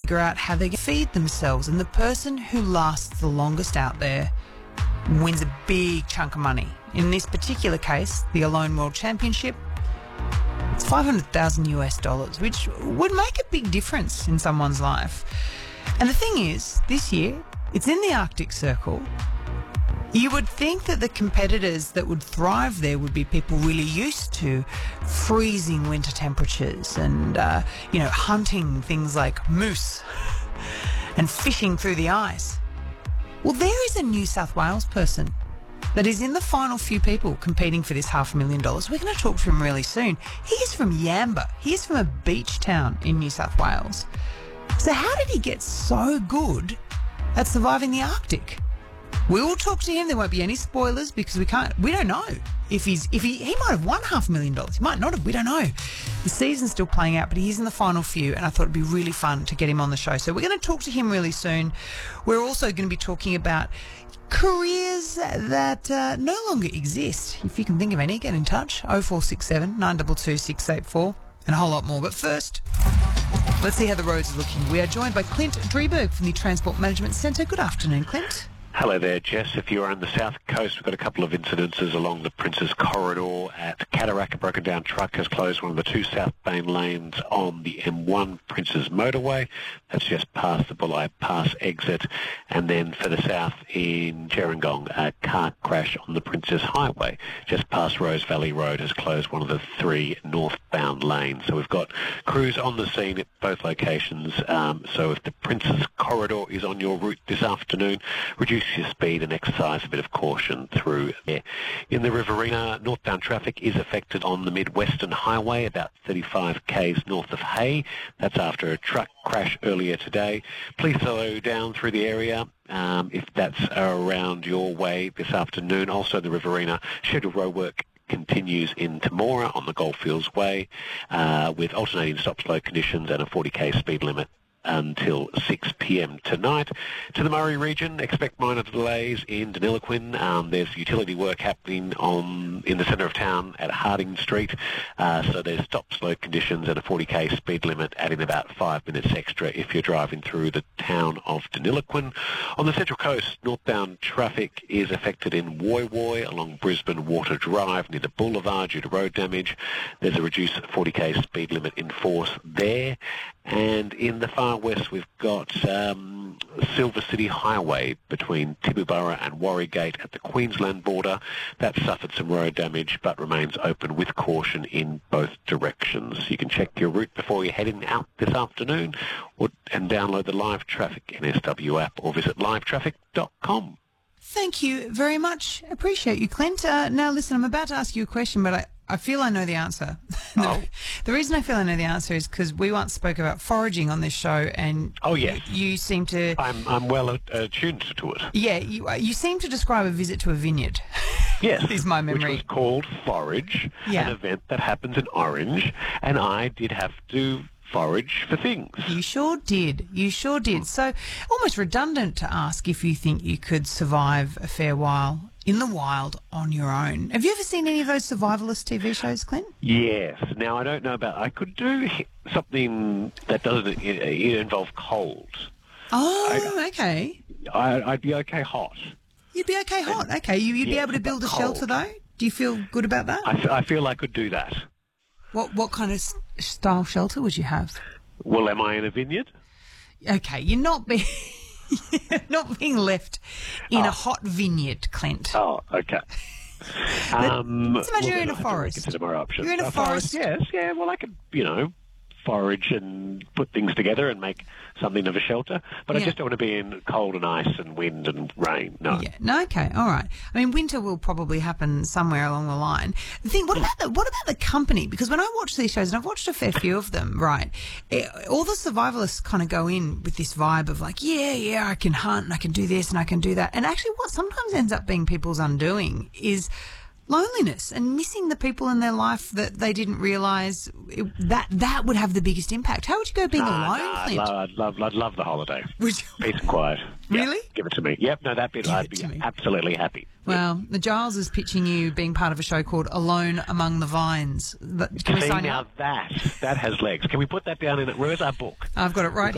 figure out how they feed themselves, and the person who lasts the longest out there wins a big chunk of money. In this particular case, the Alone World Championship, it's $500,000 which would make a big difference in someone's life. And the thing is, this year, it's in the Arctic Circle. You would think that the competitors that would thrive there would be people really used to freezing winter temperatures and, hunting things like moose and fishing through the ice. Well, there is a New South Wales person that is in the final few people competing for this $500,000. We're going to talk to him really soon. He is from Yamba. He is from a beach town in New South Wales. So how did he get so good at surviving the Arctic? We will talk to him. There won't be any spoilers because we don't know if he might have won $500,000. He might not have. We don't know. The season's still playing out, but he's in the final few, and I thought it'd be really fun to get him on the show. So we're going to talk to him really soon. We're also going to be talking about careers that no longer exist. If you can think of any, get in touch. 0467 922 684 and a whole lot more. But first, let's see how the roads are looking. We are joined by Clint Drieberg from the Transport Management Centre. Good afternoon, Clint. Hello there, Jess. If you're on the south coast, we've got a couple of incidences along the Princes Corridor at Cataract. A broken down truck has closed one of the two south main lanes on the M1 Princes Motorway. That's just past the Bulli Pass exit. And then further south in Gerringong, a car crash on the Princes Highway just past Rose Valley Road has closed one of the three northbound lanes. So we've got crews on the scene at both locations. So if the Princes Corridor is on your route this afternoon, reduce your speed and exercise a bit of caution through there. In the Riverina, northbound traffic is affected on the Mid-Western Highway, about 35 k's north of Hay. That's after a truck crash earlier today. Please slow down through the area if that's around your way this afternoon. Also, the Riverina, scheduled road work continues in Temora on the Goldfields Way with alternating stop-slow conditions and a 40k speed limit until 6 p.m. tonight. To the Murray region, expect minor delays in Deniliquin. There's utility work happening in the centre of town at Harding Street, so there's stop-slow conditions and a 40k speed limit, adding about 5 minutes extra if you're driving through the town of Deniliquin. On the Central Coast, northbound traffic is affected in Woy Woy along Brisbane Water Drive near the boulevard due to road damage. There's a reduced 40k speed limit in force there. And in the far west, we've got Silver City Highway between Tibbooburra and Warrygate at the Queensland border. That suffered some road damage but remains open with caution in both directions. You can check your route before you're heading out this afternoon and download the Live Traffic NSW app or visit livetraffic.com. Thank you very much. Appreciate you, Clint. Now, listen, I'm about to ask you a question, but I feel I know the answer. Oh. The reason I feel I know the answer is because we once spoke about foraging on this show, and yes, you seem to. I'm well attuned to it. Yeah, you seem to describe a visit to a vineyard. Yes, is my memory. Which was called Forage, an event that happens in Orange, and I did have to forage for things. You sure did. You sure did. So almost redundant to ask if you think you could survive a fair while in the wild on your own. Have you ever seen any of those survivalist TV shows, Clint? Yes. Now, I don't know about... I could do something that doesn't involve cold. Oh, okay. I'd be okay hot. You'd be okay hot. Okay. You'd be able to build a shelter, though? Do you feel good about that? I feel I could do that. What kind of style shelter would you have? Well, am I in a vineyard? Okay, you're not being left in a hot vineyard, Clint. Oh, okay. Let's imagine you're in a forest. Consider more options. You're in a forest. Yes, yeah. Well, I could, forage and put things together and make something of a shelter. But I just don't want to be in cold and ice and wind and rain. No. Yeah. No. Okay. All right. I mean, winter will probably happen somewhere along the line. The thing. What about the company? Because when I watch these shows, and I've watched a fair few of them, right? All the survivalists kind of go in with this vibe of like, yeah, I can hunt and I can do this and I can do that. And actually, what sometimes ends up being people's undoing is loneliness and missing the people in their life that they didn't realise that would have the biggest impact. How would you go being alone, Clint? I'd love the holiday. Would you? Peace and quiet. Really? Yep, give it to me. Yep, no, that bit I'd be absolutely happy. Well, the Giles is pitching you being part of a show called Alone Among the Vines. Can we sign now up? That has legs. Can we put that down in it? Where's our book? I've got it right